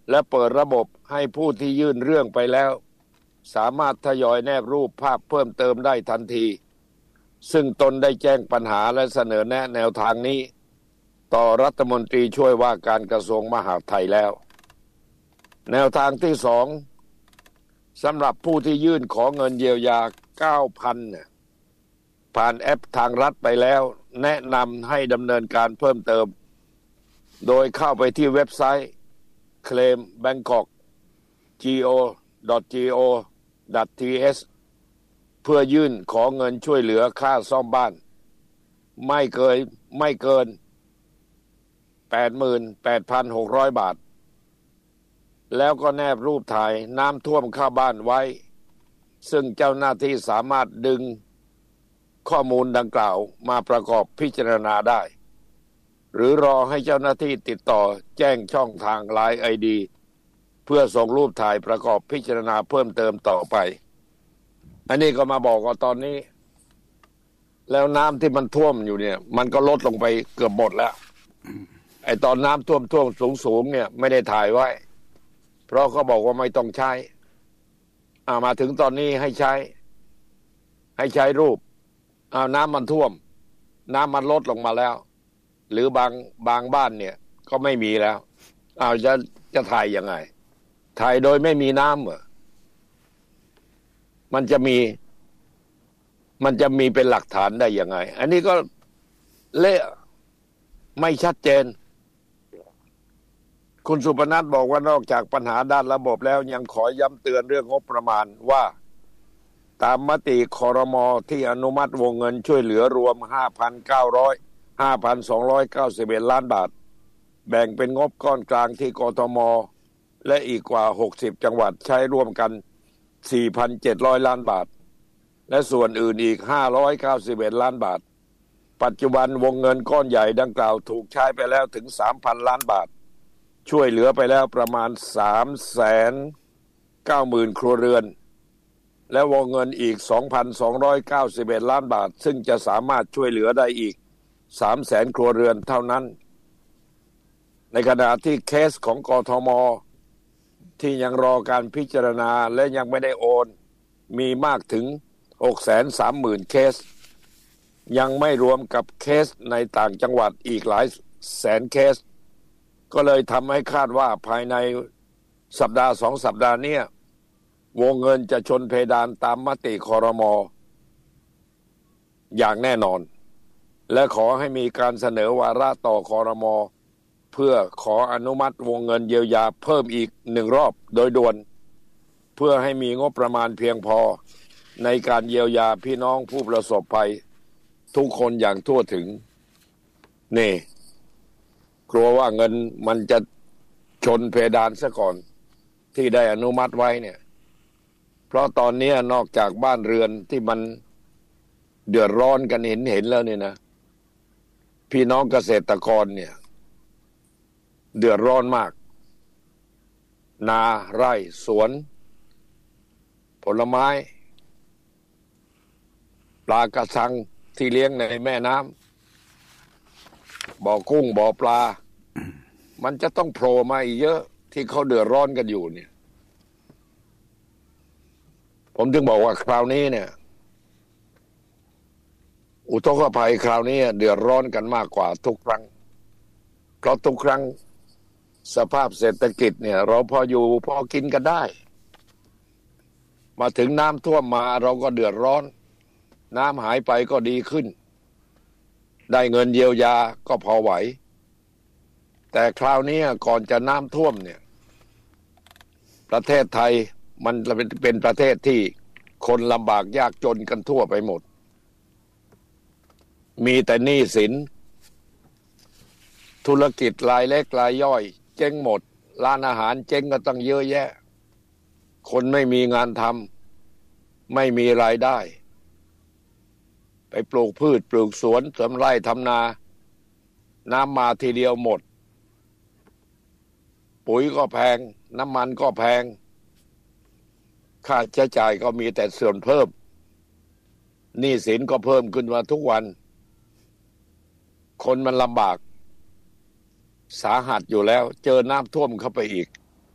และเปิดระบบให้ผู้ที่ยื่นเรื่องไปแล้วสามารถทยอยแนบรูปภาพเพิ่มเติมได้ทันทีซึ่งตนได้แจ้งปัญหาและเสนอแนะแนวทางนี้ต่อรัฐมนตรีช่วยว่าการกระทรวงมหาดไทยแล้วแนวทางที่สองสำหรับผู้ที่ยื่นขอเงินเยียวยา 9,000 เนี่ยผ่านแอปทางรัฐไปแล้วแนะนำให้ดำเนินการเพิ่มเติมโดยเข้าไปที่เว็บไซต์ claim bangkok go.th เพื่อยื่นขอเงินช่วยเหลือค่าซ่อมบ้านไม่เกิน 88,600 บาทแล้วก็แนบรูปถ่ายน้ำท่วมเข้าบ้านไว้ซึ่งเจ้าหน้าที่สามารถดึงข้อมูลดังกล่าวมาประกอบพิจารณาได้หรือรอให้เจ้าหน้าที่ติดต่อแจ้งช่องทาง LINE ID เพื่อส่งรูปถ่ายประกอบพิจารณาเพิ่มเติมต่อไปอันนี้ก็มาบอกว่าตอนนี้แล้วน้ำที่มันท่วมอยู่เนี่ยมันก็ลดลงไปเกือบหมดแล้วไอ้ตอนน้ำท่วมสูงเนี่ยไม่ได้ถ่ายไว้เพราะเขาบอกว่าไม่ต้องใช้มาถึงตอนนี้ให้ใช้รูปน้ำมันท่วมน้ำมันลดลงมาแล้วหรือบางบ้านเนี่ยก็ไม่มีแล้วจะถ่ายยังไงถ่ายโดยไม่มีน้ำเหรอมันจะมีเป็นหลักฐานได้ยังไงอันนี้ก็เละไม่ชัดเจนคุณสุพนัทบอกว่านอกจากปัญหาด้านระบบแล้วยังขอย้ำเตือนเรื่องงบประมาณว่าตามมติครม.ที่อนุมัติวงเงินช่วยเหลือรวม 5,291 ล้านบาทแบ่งเป็นงบก้อนกลางที่กทม.และอีกกว่า60จังหวัดใช้ร่วมกัน 4,700 ล้านบาทและส่วนอื่นอีก591ล้านบาทปัจจุบันวงเงินก้อนใหญ่ดังกล่าวถูกใช้ไปแล้วถึง 3,000 ล้านบาทช่วยเหลือไปแล้วประมาณ 390,000 ครัวเรือนและวงเงินอีก 2,291 ล้านบาทซึ่งจะสามารถช่วยเหลือได้อีก 300,000 ครัวเรือนเท่านั้นในขณะที่เคสของกทม.ที่ยังรอการพิจารณาและยังไม่ได้โอนมีมากถึง 630,000 เคสยังไม่รวมกับเคสในต่างจังหวัดอีกหลายแสนเคสก็เลยทำให้คาดว่าภายในสัปดาห์2สัปดาห์นี้วงเงินจะชนเพดานตามมติครม.อย่างแน่นอนและขอให้มีการเสนอวาระต่อครม.เพื่อขออนุมัติวงเงินเยียวยาเพิ่มอีก1รอบโดยด่วนเพื่อให้มีงบประมาณเพียงพอในการเยียวยาพี่น้องผู้ประสบภัยทุกคนอย่างทั่วถึงนี่กลัวว่าเงินมันจะชนเพดานซะก่อนที่ได้อนุมัติไว้เนี่ยเพราะตอนนี้นอกจากบ้านเรือนที่มันเดือดร้อนกันเห็นแล้วเนี่ยนะพี่น้องเกษตรกรเนี่ยเดือดร้อนมากนาไร่สวนผลไม้ปลากระชังที่เลี้ยงในแม่น้ำบ่อกุ้งบ่อปลามันจะต้องโผล่มาอีกเยอะที่เขาเดือดร้อนกันอยู่เนี่ยผมถึงบอกว่าคราวนี้เนี่ยอุทกภัยคราวนี้เดือดร้อนกันมากกว่าทุกครั้งเพราะทุกครั้งสภาพเศรษฐกิจเนี่ยเราพออยู่พอกินกันได้มาถึงน้ำท่วมมาเราก็เดือดร้อนน้ำหายไปก็ดีขึ้นได้เงินเยียวยาก็พอไหวแต่คราวนี้ก่อนจะน้ำท่วมเนี่ยประเทศไทยมันเป็นประเทศที่คนลำบากยากจนกันทั่วไปหมดมีแต่หนี้สินธุรกิจรายเล็กรายย่อยเจ๊งหมดร้านอาหารเจ๊งก็ตั้งเยอะแยะคนไม่มีงานทำไม่มีรายได้ไปปลูกพืชปลูกสวนทำไร่ทำนาน้ำมาทีเดียวหมดปุ๋ยก็แพงน้ำมันก็แพงค่าใช้จ่ายก็มีแต่ส่วนเพิ่มหนี้สินก็เพิ่มขึ้นมาทุกวันคนมันลำบากสาหัสอยู่แล้วเจอน้ำท่วมเข้าไปอีก